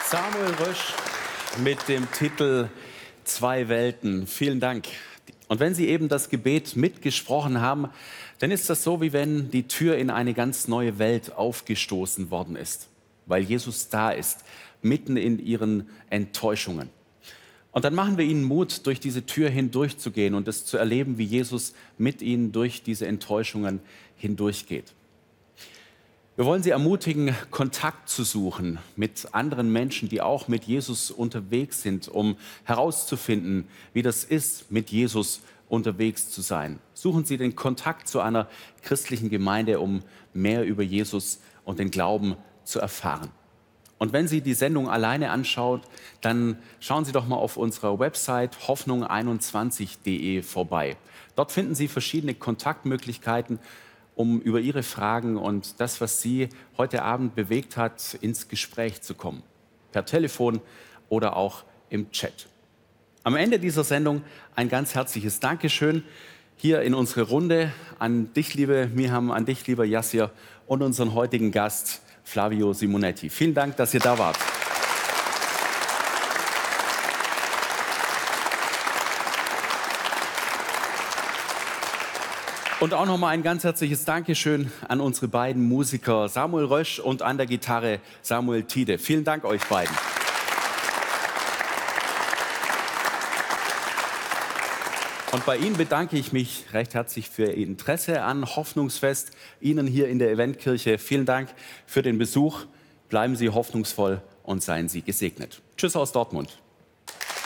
Samuel Rösch mit dem Titel Zwei Welten. Vielen Dank. Und wenn Sie eben das Gebet mitgesprochen haben, dann ist das so, wie wenn die Tür in eine ganz neue Welt aufgestoßen worden ist, weil Jesus da ist, mitten in Ihren Enttäuschungen. Und dann machen wir Ihnen Mut, durch diese Tür hindurchzugehen und es zu erleben, wie Jesus mit Ihnen durch diese Enttäuschungen hindurchgeht. Wir wollen Sie ermutigen, Kontakt zu suchen mit anderen Menschen, die auch mit Jesus unterwegs sind, um herauszufinden, wie das ist, mit Jesus unterwegs zu sein. Suchen Sie den Kontakt zu einer christlichen Gemeinde, um mehr über Jesus und den Glauben zu erfahren. Und wenn Sie die Sendung alleine anschauen, dann schauen Sie doch mal auf unserer Website hoffnung21.de vorbei. Dort finden Sie verschiedene Kontaktmöglichkeiten, um über Ihre Fragen und das, was Sie heute Abend bewegt hat, ins Gespräch zu kommen. Per Telefon oder auch im Chat. Am Ende dieser Sendung ein ganz herzliches Dankeschön hier in unsere Runde an dich, liebe Miham, an dich, lieber Yassir, und unseren heutigen Gast Flavio Simonetti. Vielen Dank, dass ihr da wart. Und auch nochmal ein ganz herzliches Dankeschön an unsere beiden Musiker Samuel Rösch und an der Gitarre Samuel Tiede. Vielen Dank euch beiden. Und bei Ihnen bedanke ich mich recht herzlich für Ihr Interesse an Hoffnungsfest, Ihnen hier in der Eventkirche. Vielen Dank für den Besuch. Bleiben Sie hoffnungsvoll und seien Sie gesegnet. Tschüss aus Dortmund.